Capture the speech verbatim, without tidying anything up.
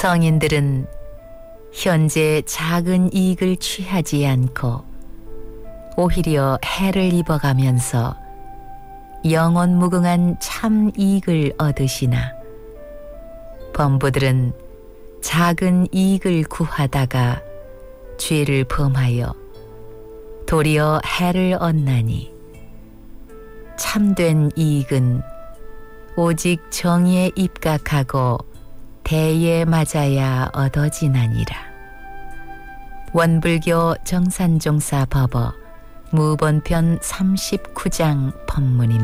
성인들은 현재 작은 이익을 취하지 않고 오히려 해를 입어가면서 영원 무궁한 참 이익을 얻으시나 범부들은 작은 이익을 구하다가 죄를 범하여 도리어 해를 얻나니 참된 이익은 오직 정의에 입각하고 대에 맞아야 얻어지나니라. 원불교 정산종사 법어 무본편 삼십구 장 법문입니다.